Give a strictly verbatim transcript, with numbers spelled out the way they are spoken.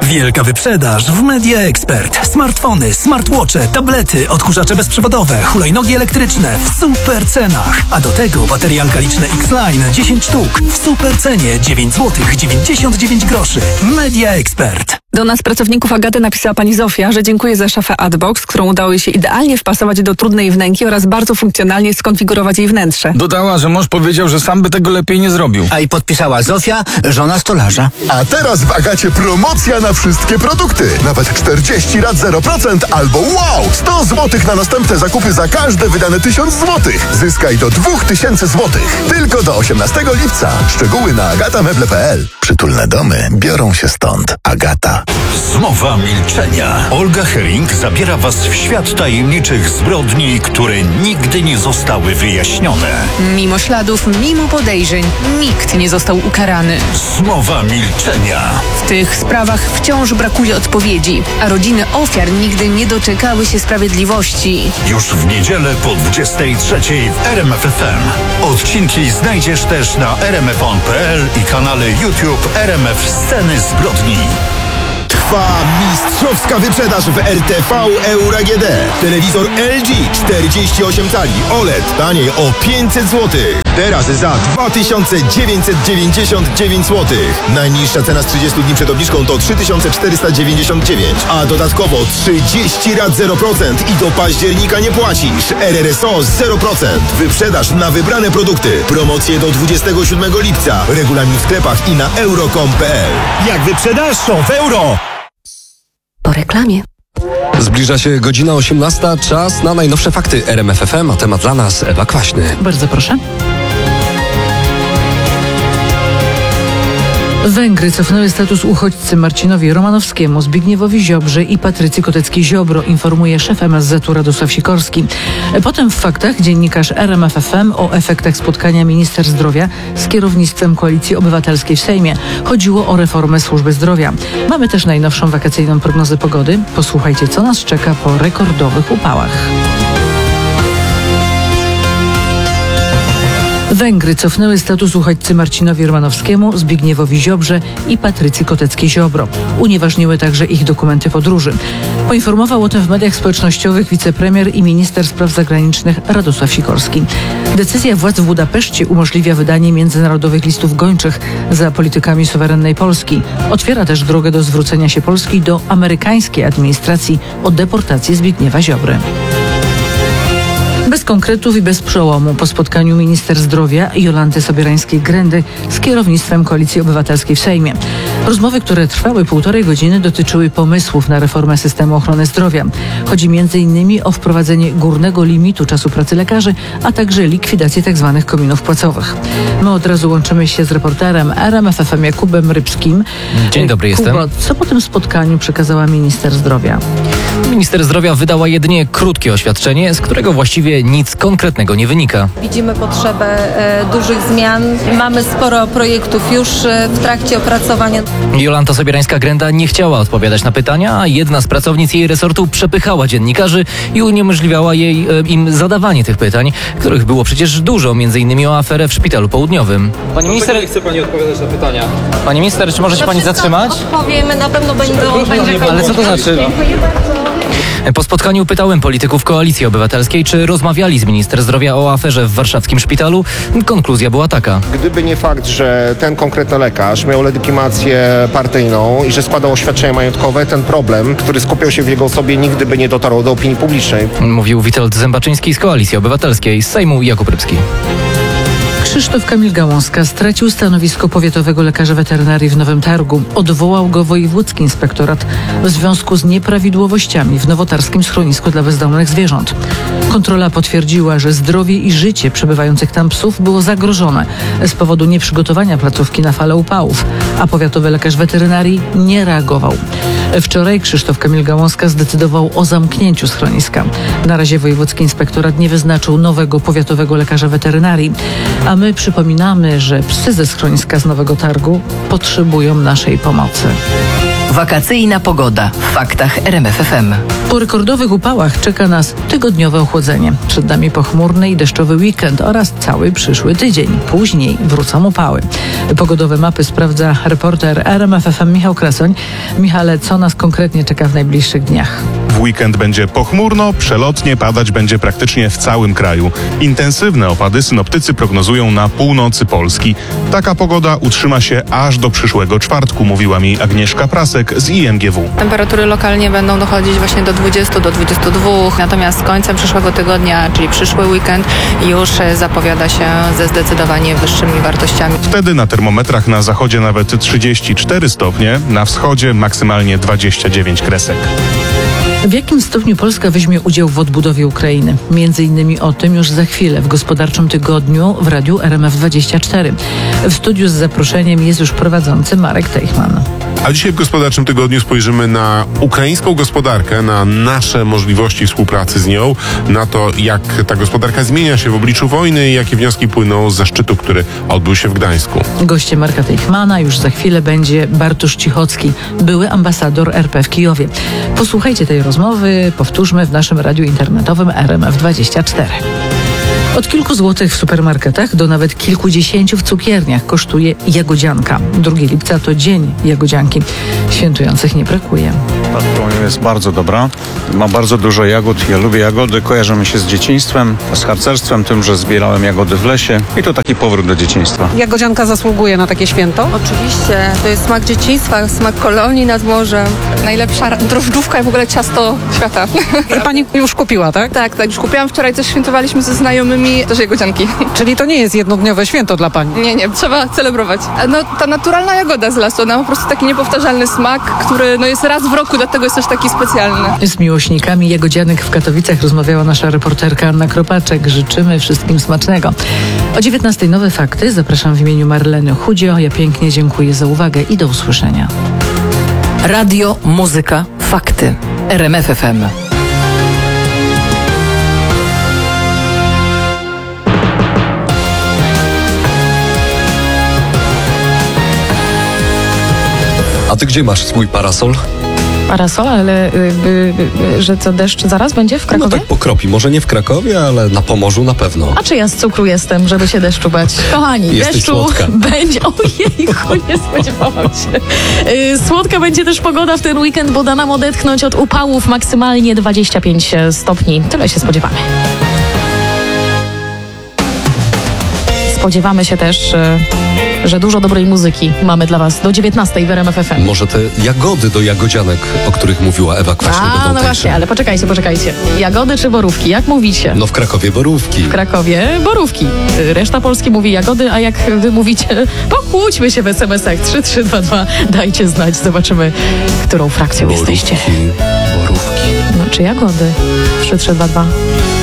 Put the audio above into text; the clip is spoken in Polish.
Wielka wyprzedaż w Media Expert. Smartfony, smartwatche, tablety, odkurzacze bezprzewodowe, hulajnogi elektryczne w super cenach. A do tego baterie alkaliczne X-Line dziesięć sztuk w super cenie dziewięć złotych dziewięćdziesiąt dziewięć groszy. Media Expert. Do nas, pracowników Agaty, napisała pani Zofia, że dziękuję za szafę Adbox, którą udało jej się idealnie wpasować do trudnej wnęki oraz bardzo funkcjonalnie skonfigurować jej wnętrze. Dodała, że mąż powiedział, że sam by tego lepiej nie zrobił. A i podpisała Zofia, żona stolarza. A teraz w Agacie promocja na wszystkie produkty. Nawet czterdzieści rat zero procent albo wow! sto złotych na następne zakupy za każde wydane tysiąc złotych. Zyskaj do dwa tysiące złotych. Tylko do osiemnastego lipca. Szczegóły na agatameble kropka p l. Przytulne domy biorą się stąd. Agata. Zmowa milczenia. Olga Herring zabiera was w świat tajemniczych zbrodni, które nigdy nie zostały wyjaśnione. Mimo śladów, mimo podejrzeń, nikt nie został ukarany. Zmowa milczenia. W tych sprawach wciąż brakuje odpowiedzi, a rodziny ofiar nigdy nie doczekały się sprawiedliwości. Już w niedzielę po dwudziestej trzeciej w R M F F M. Odcinki znajdziesz też na r m f on kropka p l i kanale YouTube R M F Sceny Zbrodni. Trwa mistrzowska wyprzedaż w R T V Euro A G D. Telewizor L G czterdzieści osiem cali O L E D taniej o pięćset złotych. Teraz za dwa tysiące dziewięćset dziewięćdziesiąt dziewięć złotych. Najniższa cena z trzydziestu dni przed obniżką to trzy tysiące czterysta dziewięćdziesiąt dziewięć, a dodatkowo trzydzieści rat zero procent i do października nie płacisz. R R S O zero procent. Wyprzedaż na wybrane produkty. Promocje do dwudziestego siódmego lipca. Regulamin w sklepach i na euro kropka com kropka p l. Jak wyprzedaż, są w euro! Po reklamie. Zbliża się godzina osiemnasta, czas na najnowsze fakty R M F F M, a temat dla nas Ewa Kwaśny. Bardzo proszę. Węgry cofnęły status uchodźcy Marcinowi Romanowskiemu, Zbigniewowi Ziobrze i Patrycji Koteckiej-Ziobro, informuje szef M S Z-u Radosław Sikorski. Potem w faktach dziennikarz R M F F M o efektach spotkania minister zdrowia z kierownictwem Koalicji Obywatelskiej w Sejmie. Chodziło o reformę służby zdrowia. Mamy też najnowszą wakacyjną prognozę pogody. Posłuchajcie, co nas czeka po rekordowych upałach. Węgry cofnęły status uchodźcy Marcinowi Romanowskiemu, Zbigniewowi Ziobrze i Patrycji Koteckiej-Ziobro. Unieważniły także ich dokumenty podróży. Poinformował o tym w mediach społecznościowych wicepremier i minister spraw zagranicznych Radosław Sikorski. Decyzja władz w Budapeszcie umożliwia wydanie międzynarodowych listów gończych za politykami suwerennej Polski. Otwiera też drogę do zwrócenia się Polski do amerykańskiej administracji o deportację Zbigniewa Ziobry. Bez konkretów i bez przełomu po spotkaniu minister zdrowia Jolanty Sobierańskiej-Grendy z kierownictwem Koalicji Obywatelskiej w Sejmie. Rozmowy, które trwały półtorej godziny, dotyczyły pomysłów na reformę systemu ochrony zdrowia. Chodzi między innymi o wprowadzenie górnego limitu czasu pracy lekarzy, a także likwidację tzw. kominów płacowych. My od razu łączymy się z reporterem R M F F M Jakubem Rybskim. Dzień dobry, jestem. Kubo, co po tym spotkaniu przekazała minister zdrowia? Minister zdrowia wydała jedynie krótkie oświadczenie, z którego właściwie nic konkretnego nie wynika. Widzimy potrzebę e, dużych zmian. Mamy sporo projektów już e, w trakcie opracowania. Jolanta Sobierańska-Grenda nie chciała odpowiadać na pytania, a jedna z pracownic jej resortu przepychała dziennikarzy i uniemożliwiała jej e, im zadawanie tych pytań, których było przecież dużo, między innymi o aferę w Szpitalu Południowym. Pani minister, nie chce pani odpowiadać na pytania. Pani minister, czy może się pani zatrzymać? Odpowiemy, na pewno będą... będzie Ale co to znaczy? Dziękuję bardzo. Po spotkaniu pytałem polityków Koalicji Obywatelskiej, czy rozmawiali z minister zdrowia o aferze w warszawskim szpitalu. Konkluzja była taka. Gdyby nie fakt, że ten konkretny lekarz miał legitymację partyjną i że składał oświadczenia majątkowe, ten problem, który skupiał się w jego osobie, nigdy by nie dotarł do opinii publicznej. Mówił Witold Zębaczyński z Koalicji Obywatelskiej, z Sejmu Jakub Rybski. Krzysztof Kamil Gałązka stracił stanowisko powiatowego lekarza weterynarii w Nowym Targu. Odwołał go wojewódzki inspektorat w związku z nieprawidłowościami w nowotarskim schronisku dla bezdomnych zwierząt. Kontrola potwierdziła, że zdrowie i życie przebywających tam psów było zagrożone z powodu nieprzygotowania placówki na falę upałów, a powiatowy lekarz weterynarii nie reagował. Wczoraj Krzysztof Kamil Gałązka zdecydował o zamknięciu schroniska. Na razie wojewódzki inspektorat nie wyznaczył nowego powiatowego lekarza weterynarii, a my przypominamy, że psy ze schroniska z Nowego Targu potrzebują naszej pomocy. Wakacyjna pogoda w faktach R M F F M. Po rekordowych upałach czeka nas tygodniowe ochłodzenie. Przed nami pochmurny i deszczowy weekend oraz cały przyszły tydzień. Później wrócą upały. Pogodowe mapy sprawdza reporter R M F F M Michał Krasoń. Michale, co nas konkretnie czeka w najbliższych dniach? W weekend będzie pochmurno, przelotnie padać będzie praktycznie w całym kraju. Intensywne opady synoptycy prognozują na północy Polski. Taka pogoda utrzyma się aż do przyszłego czwartku, mówiła mi Agnieszka Prasek z I M G W. Temperatury lokalnie będą dochodzić właśnie do dwudziestu do dwudziestu dwóch, natomiast z końcem przyszłego tygodnia, czyli przyszły weekend, już zapowiada się ze zdecydowanie wyższymi wartościami. Wtedy na termometrach na zachodzie nawet trzydzieści cztery stopnie, na wschodzie maksymalnie dwadzieścia dziewięć kresek. W jakim stopniu Polska weźmie udział w odbudowie Ukrainy? Między innymi o tym już za chwilę w Gospodarczym Tygodniu w Radiu R M F dwadzieścia cztery. W studiu z zaproszeniem jest już prowadzący Marek Teichmann. A dzisiaj w Gospodarczym Tygodniu spojrzymy na ukraińską gospodarkę, na nasze możliwości współpracy z nią, na to, jak ta gospodarka zmienia się w obliczu wojny i jakie wnioski płyną ze szczytu, który odbył się w Gdańsku. Gościem Marka Teichmana już za chwilę będzie Bartosz Cichocki, były ambasador R P w Kijowie. Posłuchajcie tej rozmowy, powtórzmy w naszym radiu internetowym R M F dwadzieścia cztery. Od kilku złotych w supermarketach do nawet kilkudziesięciu w cukierniach kosztuje jagodzianka. drugiego lipca to dzień jagodzianki. Świętujących nie brakuje. Ta jest bardzo dobra. Ma bardzo dużo jagód. Ja lubię jagody. Kojarzą mi się z dzieciństwem, z harcerstwem, tym, że zbierałem jagody w lesie. I to taki powrót do dzieciństwa. Jagodzianka zasługuje na takie święto? Oczywiście. To jest smak dzieciństwa, smak kolonii nad morzem. Najlepsza drożdżówka i w ogóle ciasto świata. I pani już kupiła, tak? Tak, tak. Już kupiłam. Wczoraj też świętowaliśmy ze znajomymi też jagodzianki. Czyli to nie jest jednodniowe święto dla pani? Nie, nie. Trzeba celebrować. No, ta naturalna jagoda z lasu, ona ma po prostu taki niepowtarzalny smak, który no, jest raz w roku, dlatego jest też taki specjalny. Z miłośnikami jagodzianek w Katowicach rozmawiała nasza reporterka Anna Kropaczek. Życzymy wszystkim smacznego. O dziewiętnastej nowe fakty. Zapraszam w imieniu Marleny Chudzio. Ja pięknie dziękuję za uwagę i do usłyszenia. Radio, muzyka, fakty. R M F F M. A ty gdzie masz swój parasol? Parasol, ale y, y, y, że co, deszcz zaraz będzie w Krakowie? No tak pokropi. Może nie w Krakowie, ale na Pomorzu na pewno. A czy ja z cukru jestem, żeby się deszczu bać? Kochani, Jesteś deszczu słodka. będzie... Ojejku, nie spodziewałam się. Y, słodka będzie też pogoda w ten weekend, bo da nam odetchnąć od upałów maksymalnie dwadzieścia pięć stopni. Tyle się spodziewamy. Spodziewamy się też, że dużo dobrej muzyki mamy dla Was do dziewiętnastej w R M F F M. Może te jagody do jagodzianek, o których mówiła Ewa Kwaśny, A, będą no tańsze. właśnie, ale poczekajcie, poczekajcie. Jagody czy borówki? Jak mówicie? No w Krakowie borówki. W Krakowie borówki. Reszta Polski mówi jagody, a jak wy mówicie, pokłóćmy się w es em esach. trzy trzy dwa dwa. Dajcie znać, zobaczymy, którą frakcją Borówki, jesteście. borówki. No czy jagody? trzy trzy dwa dwa.